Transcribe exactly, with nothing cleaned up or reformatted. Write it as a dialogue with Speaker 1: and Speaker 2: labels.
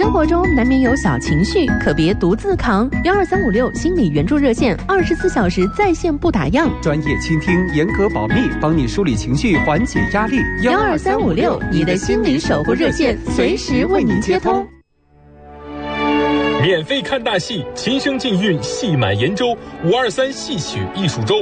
Speaker 1: 生活中难免有小情绪，可别独自扛。幺二三五六心理援助热线，二十四小时在线不打烊，
Speaker 2: 专业倾听，严格保密，帮你梳理情绪，缓解压力。
Speaker 1: 幺二三五六，你的心理守护热线，随时为您接通。
Speaker 3: 免费看大戏，琴声禁韵，戏满延州，五二三戏曲艺术周。